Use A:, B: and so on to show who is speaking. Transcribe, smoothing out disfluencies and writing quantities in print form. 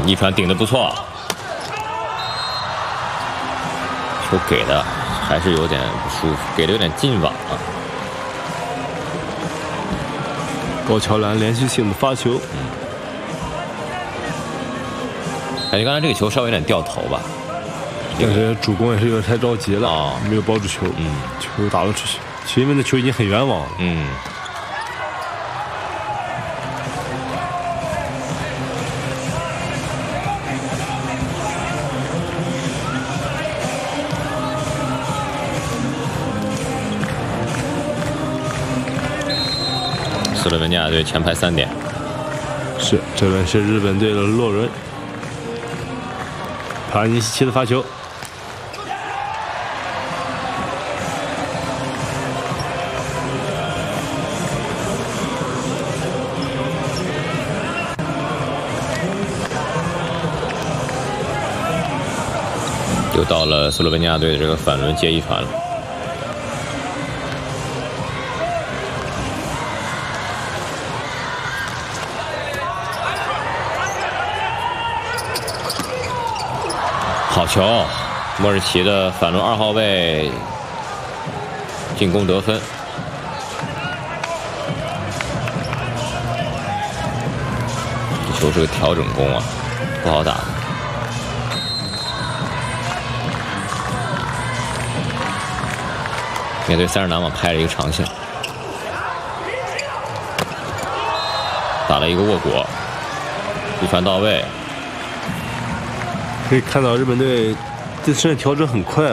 A: 一传顶得不错，球给的还是有点不舒服，给的有点近网啊。
B: 高桥兰连续性的发球，
A: 感觉刚才这个球稍微有点掉头吧，
B: 但是主攻也是有点太着急了，
A: 哦、
B: 没有保住球，球打了出去，因为那球已经很远网了，
A: 斯洛文尼亚队前排3点，
B: 是这边是日本队的洛伦，帕尼西奇的发球，
A: 又到了斯洛文尼亚队的这个反轮接一传了。好球！莫尔奇的反轮2号位进攻得分。这球是个调整攻啊，不好打。面对30篮网拍了一个长线，打了一个握果，一传到位。
B: 可以看到日本队这身上调整很快。